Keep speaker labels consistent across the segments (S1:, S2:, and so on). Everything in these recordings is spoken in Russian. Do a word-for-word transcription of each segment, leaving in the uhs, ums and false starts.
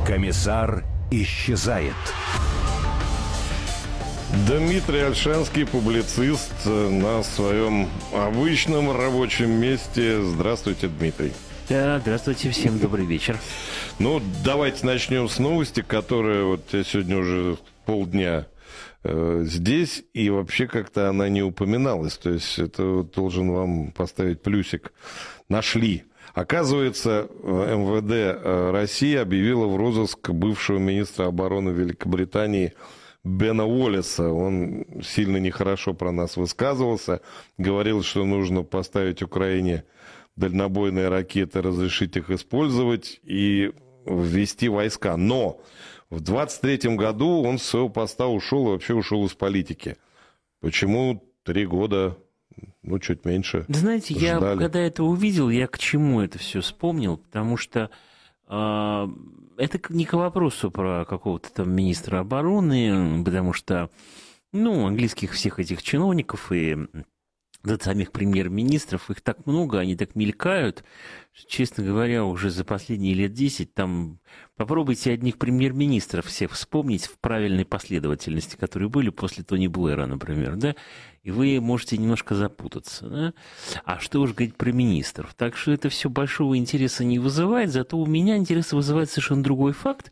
S1: Комиссар исчезает.
S2: Дмитрий Ольшанский, публицист, на своем обычном рабочем месте. Здравствуйте, Дмитрий.
S3: Да, здравствуйте, всем добрый вечер.
S2: Ну, давайте начнем с новости, которая вот я сегодня уже полдня э, здесь, и вообще как-то она не упоминалась. То есть это вот должен вам поставить плюсик. Нашли. Оказывается, эм вэ дэ России объявила в розыск бывшего министра обороны Великобритании Бена Уоллеса. Он сильно нехорошо про нас высказывался, говорил, что нужно поставить Украине дальнобойные ракеты, разрешить их использовать и ввести войска. Но в двадцать третьем году он с своего поста ушел и вообще ушел из политики. Почему три года, ну, чуть меньше?
S3: Знаете, ждали. Я когда это увидел, я к чему это все вспомнил, потому что э, это не к вопросу про какого-то там министра обороны, потому что, ну, английских всех этих чиновников и да, самих премьер-министров, их так много, они так мелькают, честно говоря, уже за последние лет десять, там, попробуйте одних премьер-министров всех вспомнить в правильной последовательности, которые были после Тони Блэра, например, да, и вы можете немножко запутаться, да, а что уж говорить про министров, так что это все большого интереса не вызывает, зато у меня интерес вызывает совершенно другой факт,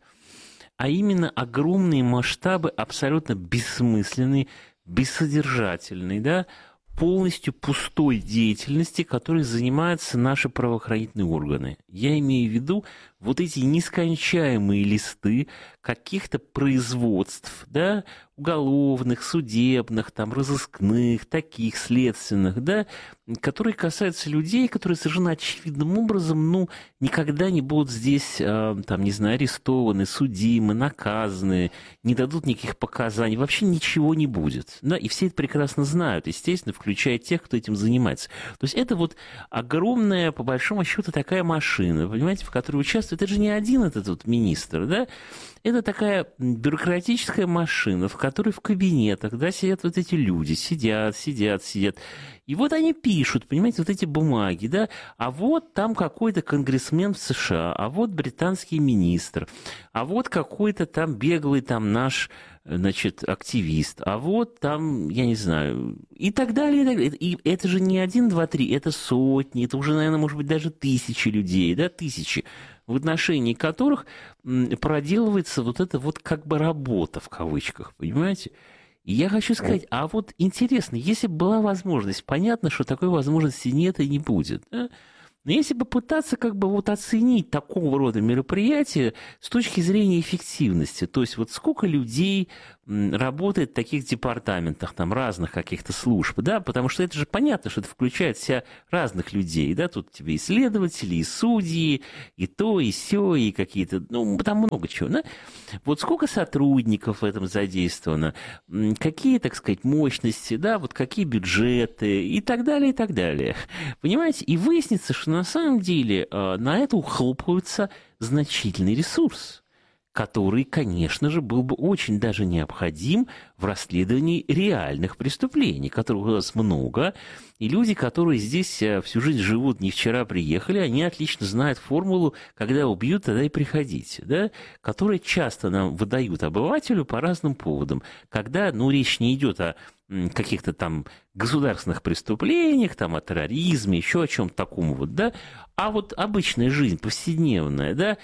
S3: а именно огромные масштабы абсолютно бессмысленной, бессодержательной, да, полностью пустой деятельности, которой занимаются наши правоохранительные органы. Я имею в виду вот эти нескончаемые листы каких-то производств, да, уголовных, судебных, там, разыскных, таких, следственных, да, которые касаются людей, которые совершенно очевидным образом, ну, никогда не будут здесь, э, там, не знаю, арестованы, судимы, наказаны, не дадут никаких показаний, вообще ничего не будет, да, и все это прекрасно знают, естественно, включая тех, кто этим занимается. То есть это вот огромная, по большому счету, такая машина, понимаете, в которой участвует, это же не один этот вот министр, да, это такая бюрократическая машина, в которой в кабинетах, да, сидят вот эти люди, сидят, сидят, сидят. И вот они пишут, понимаете, вот эти бумаги, да, а вот там какой-то конгрессмен в США, а вот британский министр, а вот какой-то там беглый там наш, значит, активист, а вот там, я не знаю, и так далее, и так далее. И это же не один, два, три, это сотни, это уже, наверное, может быть, даже тысячи людей, да, тысячи, в отношении которых проделывается вот эта вот как бы работа, в кавычках, понимаете? И я хочу сказать, а вот интересно, если бы была возможность, понятно, что такой возможности нет и не будет, да? Но если бы пытаться как бы вот оценить такого рода мероприятия с точки зрения эффективности, то есть вот сколько людей работает в таких департаментах, там, разных каких-то служб, да, потому что это же понятно, что это включает в себя разных людей, да, тут тебе исследователи, и судьи, и то, и сё, и какие-то, ну, там много чего, да. Вот сколько сотрудников в этом задействовано, какие, так сказать, мощности, да, вот какие бюджеты и так далее, и так далее. Понимаете, и выяснится, что на самом деле на это ухлопывается значительный ресурс, который, конечно же, был бы очень даже необходим в расследовании реальных преступлений, которых у нас много, и люди, которые здесь всю жизнь живут, не вчера приехали, они отлично знают формулу «когда убьют, тогда и приходите», да, которую часто нам выдают обывателю по разным поводам, когда, ну, речь не идет о каких-то там государственных преступлениях, там, о терроризме, еще о чем-то таком вот, да, а вот обычная жизнь, повседневная, да,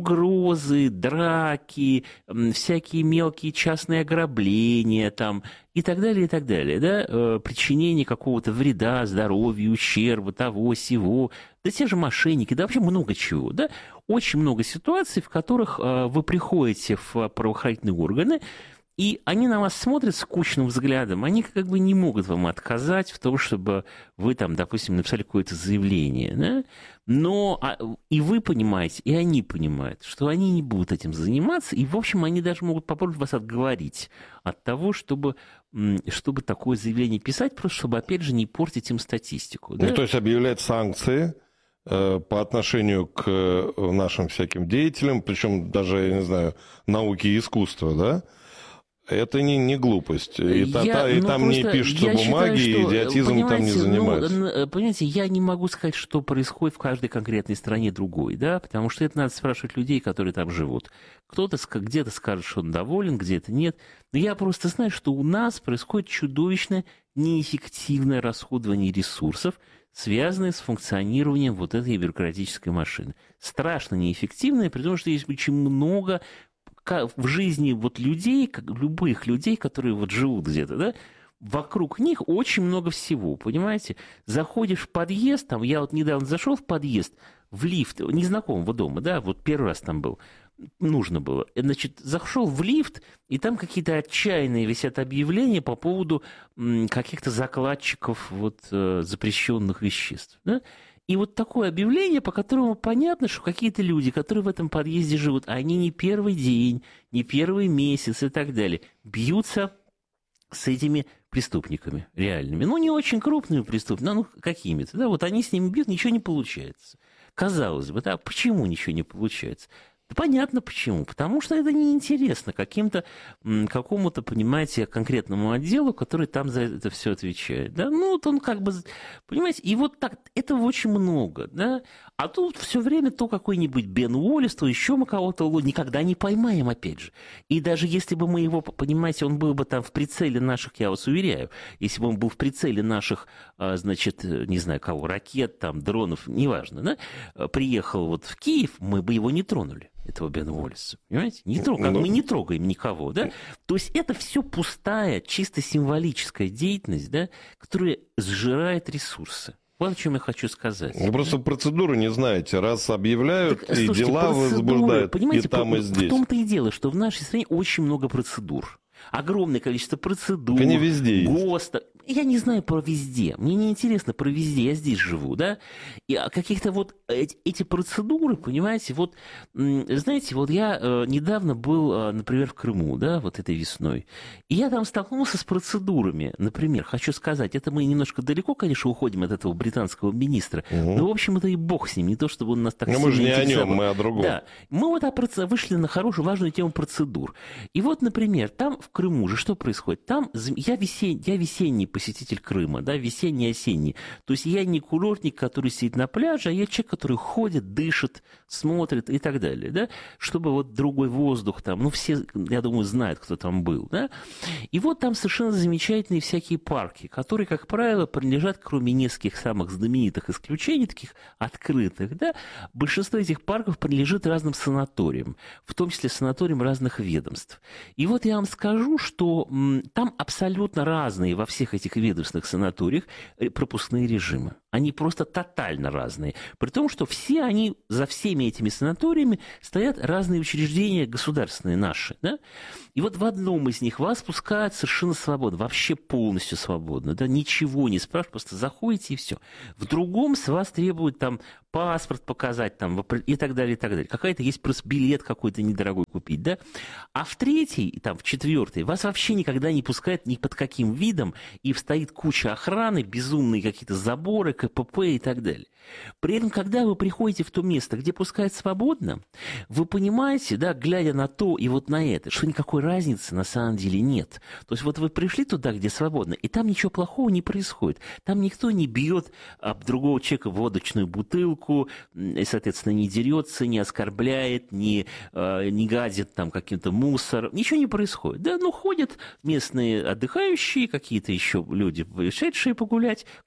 S3: угрозы, драки, всякие мелкие частные ограбления там, и так далее, и так далее, да, причинение какого-то вреда здоровью, ущерба, того, сего, да те же мошенники, да вообще много чего, да, очень много ситуаций, в которых вы приходите в правоохранительные органы, и они на вас смотрят скучным взглядом, они как бы не могут вам отказать в том, чтобы вы там, допустим, написали какое-то заявление, да? Но и вы понимаете, и они понимают, что они не будут этим заниматься, и, в общем, они даже могут попробовать вас отговорить от того, чтобы, чтобы такое заявление писать, просто чтобы, опять же, не портить им статистику. Да?
S2: Ну, то есть объявлять санкции э, по отношению к нашим всяким деятелям, причем даже, я не знаю, науки и искусства, да? Это не, не глупость. И,
S3: Я,
S2: та, и
S3: ну,
S2: там не
S3: просто
S2: пишутся
S3: я
S2: бумаги,
S3: считаю, что,
S2: и идиотизм там не
S3: понимаете,
S2: занимаются.
S3: Ну, понимаете, я не могу сказать, что происходит в каждой конкретной стране другой, да, потому что это надо спрашивать людей, которые там живут. Кто-то где-то скажет, что он доволен, где-то нет. Но я просто знаю, что у нас происходит чудовищное неэффективное расходование ресурсов, связанные с функционированием вот этой бюрократической машины. Страшно неэффективное, при том, что есть очень много в жизни вот людей, как, любых людей, которые вот живут где-то, да, вокруг них очень много всего, понимаете? Заходишь в подъезд, там, я вот недавно зашел в подъезд, в лифт незнакомого дома, да, вот первый раз там был, нужно было. Значит, зашел в лифт, и там какие-то отчаянные висят объявления по поводу м, каких-то закладчиков вот, э, запрещенных веществ, да? И вот такое объявление, по которому понятно, что какие-то люди, которые в этом подъезде живут, они не первый день, не первый месяц и так далее, бьются с этими преступниками реальными. Ну, не очень крупными преступниками, ну, какими-то. Да, вот они с ними бьют, ничего не получается. Казалось бы, да, почему ничего не получается? Да понятно почему. Потому что это неинтересно каким-то, какому-то, понимаете, конкретному отделу, который там за это все отвечает. Да? Ну, вот он как бы, понимаете, и вот так, этого очень много, да. А тут все время то какой-нибудь Бен Уоллес, то еще мы кого-то никогда не поймаем, опять же. И даже если бы мы его, понимаете, он был бы там в прицеле наших, я вас уверяю, если бы он был в прицеле наших, значит, не знаю кого, ракет, там, дронов, неважно, да, приехал вот в Киев, мы бы его не тронули, этого Бена Уоллеса, понимаете? Не трогаем,
S2: Но...
S3: мы не трогаем никого, да? То есть это все пустая, чисто символическая деятельность, да, которая сжирает ресурсы. Вот о чем я хочу сказать.
S2: Вы просто процедуру не знаете. Раз объявляют, так, и слушайте, дела возбуждают, и там, и здесь.
S3: В том-то и дело, что в нашей стране очень много процедур. Огромное количество процедур.
S2: Так они везде
S3: ГОСТа. Я не знаю про везде. Мне не интересно про везде. Я здесь живу, да? И каких-то вот эти, эти процедуры, понимаете, вот, знаете, вот я э, недавно был, э, например, в Крыму, да, вот этой весной. И я там столкнулся с процедурами. Например, хочу сказать, это мы немножко далеко, конечно, уходим от этого британского министра. Угу. Но, в общем, это и бог с ним. Не то, чтобы он нас так
S2: сильно интересовал. Мы же не о нем, мы о другом.
S3: Да. Мы вот вышли на хорошую, важную тему процедур. И вот, например, там в Крыму же что происходит? Там я, весен... я весенний посетитель Крыма, да, весенний-осенний. То есть я не курортник, который сидит на пляже, а я человек, который ходит, дышит, смотрит и так далее, да, чтобы вот другой воздух там, ну, все, я думаю, знают, кто там был, да. И вот там совершенно замечательные всякие парки, которые, как правило, принадлежат, кроме нескольких самых знаменитых исключений, таких открытых, да, большинство этих парков принадлежит разным санаториям, в том числе санаториям разных ведомств. И вот я вам скажу, что м, там абсолютно разные во всех этих ведомственных санаториях пропускные режимы. Они просто тотально разные. При том, что все они, за всеми этими санаториями стоят разные учреждения государственные наши. Да? И вот в одном из них вас пускают совершенно свободно, вообще полностью свободно. Да? Ничего не спрашивают, просто заходите и все. В другом с вас требуют там паспорт показать там, и так далее, и так далее. Какая-то есть просто билет какой-то недорогой купить. Да? А в третий, там, в четвертый, вас вообще никогда не пускают ни под каким видом, и стоит куча охраны, безумные какие-то заборы, КПП и так далее. При этом, когда вы приходите в то место, где пускают свободно, вы понимаете, да, глядя на то и вот на это, что никакой разницы на самом деле нет. То есть вот вы пришли туда, где свободно, и там ничего плохого не происходит. Там никто не бьет об другого человека водочную бутылку, и, соответственно, не дерется, не оскорбляет, не, э, не гадит там каким-то мусор. Ничего не происходит. Да, ну, ходят местные отдыхающие, какие-то еще люди, вышедшие погулять,